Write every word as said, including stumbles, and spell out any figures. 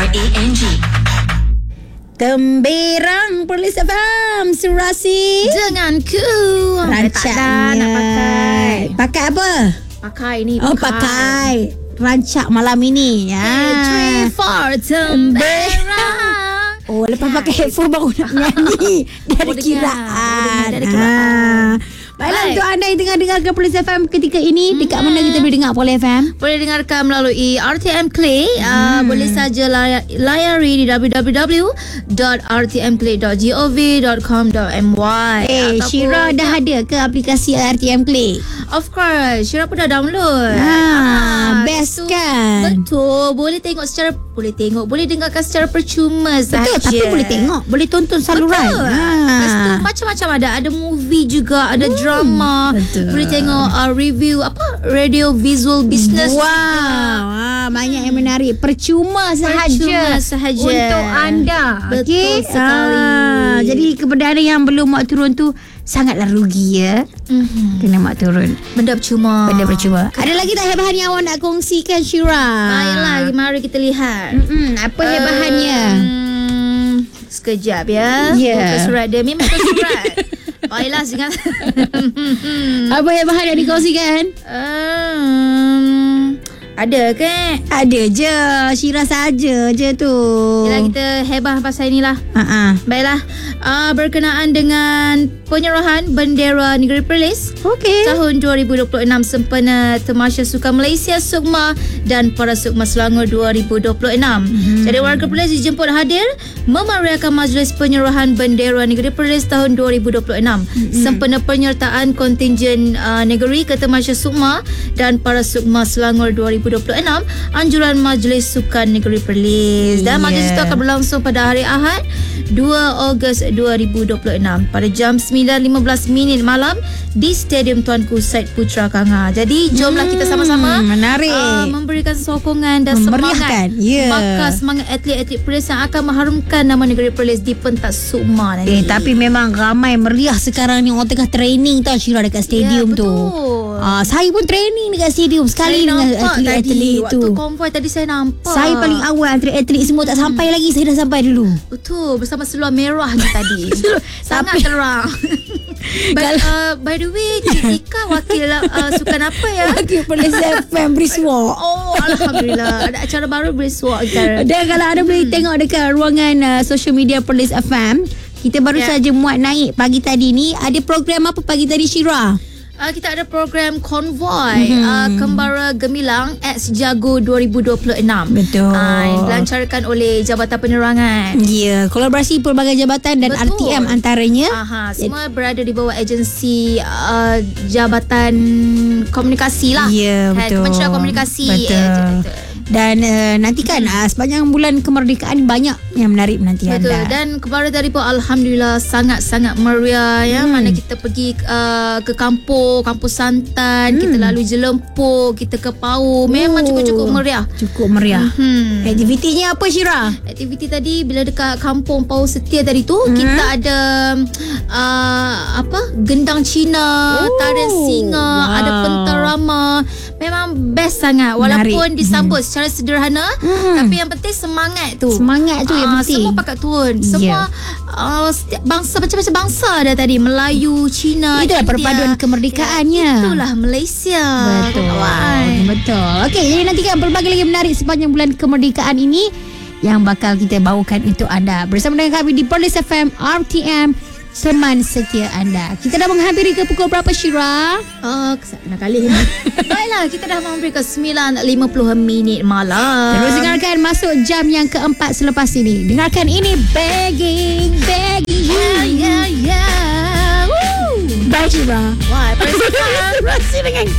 R A N G. Temberang Perlis F M Surasi Denganku. Rancaknya. Tak dah nak pakai. Pakai apa? Pakai ni. Oh pakai rancak malam ini ya. Three, four, temberang. Oh lepas pakai headphone baru nak nyanyi. Dia ada Oh, dengar. kiraan. Oh, dengar. Dia ada kiraan. Baiklah, Baik. untuk anda yang tengah dengarkan Perlis F M ketika ini, hmm. dekat mana kita boleh dengar Perlis F M? Boleh dengarkan melalui R T M Play. hmm. uh, Boleh saja layar, layari di w w w dot r t m play dot gov dot com dot m y. Eh, Syira dah ada ke aplikasi R T M Play? Of course, Syira pun dah download. Ah, best betul, kan? Betul. Boleh tengok secara Boleh tengok Boleh dengarkan secara percuma sahaja. Betul, tapi boleh tengok, boleh tonton saluran. Betul. Ha. Lepas tu macam-macam ada. Ada movie juga, ada hmm, drama. betul. Boleh tengok uh, review apa radio visual business. Wow, ah, banyak yang menarik. Percuma sahaja. Percuma sahaja untuk anda. Betul Okey? sekali. Ah, jadi kepada anda yang belum mak turun tu sangatlah rugi ya. Mm-hmm. Kena mak turun. Benda percuma. Benda percuma. Ada lagi tak hebahan yang awak nak kongsikan, Syira? Baiklah, mari kita lihat. Mm-mm, apa hebahannya? Um, sekejap ya. Ya. Buka surat dia. Memang buka surat. Baiklah, jangan. Apa hebahan yang dikongsikan? um, ada ke? Ada je, Syira saja je tu. Yalah, kita hebah pasal inilah. Ha-ha. Baiklah, uh, berkenaan dengan penyerahan bendera Negeri Perlis Okey. tahun dua ribu dua puluh enam sempena Tamasya Sukan Malaysia SUKMA dan Para Sukma Selangor dua ribu dua puluh enam. Hmm. Jadi warga Perlis dijemput hadir memeriahkan majlis penyerahan bendera Negeri Perlis tahun dua ribu dua puluh enam hmm. sempena penyertaan kontingen uh, negeri ke Tamasya SUKMA dan Para Sukma Selangor dua ribu dua puluh enam anjuran Majlis Sukan Negeri Perlis. Dan Yeah. majlis itu akan berlangsung pada hari Ahad dua Ogos dua ribu dua puluh enam pada jam sembilan lima belas minit malam di Stadium Tuanku Said Putra Kanga. Jadi jomlah kita sama-sama menarik. uh, memberikan sokongan dan Memeriahkan. semangat Ya. bakal semangat atlet-atlet Perlis yang akan mengharumkan nama negeri Perlis di pentas SUKMA nanti. Eh tapi memang ramai meriah sekarang ni, orang tengah training tau, Syira, dekat stadium Ya, tu. betul. Ah, saya pun training dekat stadium sekali Saya dengan nampak atlet-atlet tadi, tu. waktu konvoi tadi saya nampak. Saya paling awal, atlet-atlet semua tak sampai lagi, saya dah sampai dulu. Betul, bersama seluar merah ni tadi. Sangat Tapi- terang. By, uh, by the way, Cik Tika wakil uh, sukan apa ya? Bagi Perlis F M Briswalk. Oh, Alhamdulillah. Ada acara baru Briswalk sekarang. Dan kalau anda boleh tengok dekat ruangan uh, social media Perlis F M, kita baru Ya. saja muat naik pagi tadi ni. Ada program apa pagi tadi, Syira? Uh, kita ada program konvoi mm-hmm. uh, Kembara Gemilang X Jago dua ribu dua puluh enam. Betul. uh, Yang dilancarkan oleh Jabatan Penerangan. Ya, kolaborasi pelbagai jabatan dan Betul. R T M antaranya. Aha, semua berada di bawah agensi uh, Jabatan Komunikasi lah. Ya, Kan, betul. Kementerian Komunikasi. Betul. Eh, betul. Dan uh, nantikan uh, sepanjang bulan kemerdekaan banyak yang menarik menanti Betul. anda. Dan kemarin tadi pun Alhamdulillah sangat-sangat meriah ya. Hmm. Mana kita pergi uh, ke kampung, kampung Santan, Hmm. kita lalu Jelempur, kita ke Pau. Memang Oh, cukup-cukup meriah. Cukup meriah. Hmm. Aktivitinya apa, Syira? Aktiviti tadi bila dekat kampung Pau Setia tadi tu, Hmm. kita ada uh, apa? Gendang Cina, Oh, tarian singa, wow. ada pentarama. Memang best sangat walaupun Menarik. disambut hmm. secara sederhana, Hmm. tapi yang penting semangat tu. Semangat tu yang Ah, penting. Semua pakat turun. Semua uh, setiap bangsa macam-macam bangsa ada tadi. Melayu, Cina, Itulah India. perpaduan kemerdekaannya. Itulah Malaysia. Betul. Kawan. Betul. Okey, jadi nantikan pelbagai lagi menarik sepanjang bulan kemerdekaan ini yang bakal kita bawakan untuk anda. Bersama dengan kami di Perlis F M R T M, teman setia anda. Kita dah menghampiri ke pukul berapa, Syira? Oh, nak kali ni. Baiklah, kita dah memberikan sembilan lima puluh minit malam. Terus dengarkan masuk jam yang keempat selepas ini. Dengarkan ini Begging, Begging You. Yeah, yeah, yeah. Woo. Bye, Syira. Wah, perasaan Terus dengan